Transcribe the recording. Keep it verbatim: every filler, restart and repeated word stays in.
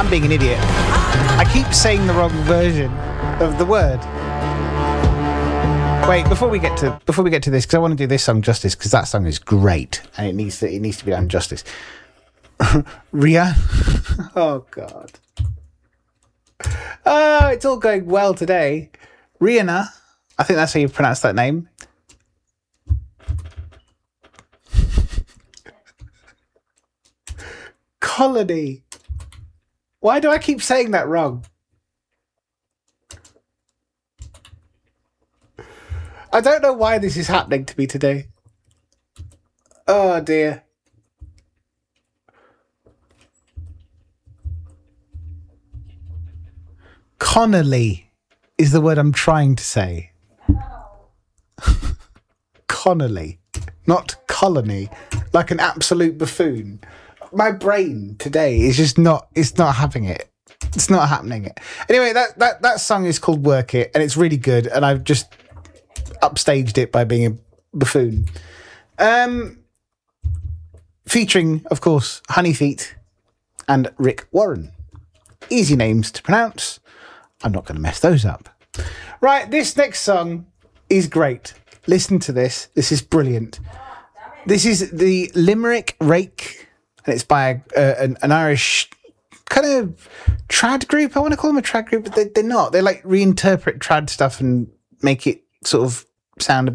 I'm being an idiot. I keep saying the wrong version of the word. Wait, before we get to before we get to this, because I want to do this song justice, because that song is great and it needs to it needs to be done justice. Ria, oh god, oh, it's all going well today. Rihanna, I think that's how you pronounce that name. Colony. Why do I keep saying that wrong? I don't know why this is happening to me today. Oh dear. Connolly is the word I'm trying to say. Connolly, not colony, like an absolute buffoon. My brain today is just not, it's not having it. It's not happening. Anyway, that, that, that song is called Work It, and it's really good, and I've just upstaged it by being a buffoon. Um, featuring, of course, Honey Feet and Rick Warren. Easy names to pronounce. I'm not going to mess those up. Right, this next song is great. Listen to this. This is brilliant. This is the Limerick Rake, and it's by uh, an, an Irish kind of trad group. I want to call them a trad group, but they, they're not. They like reinterpret trad stuff and make it sort of sound a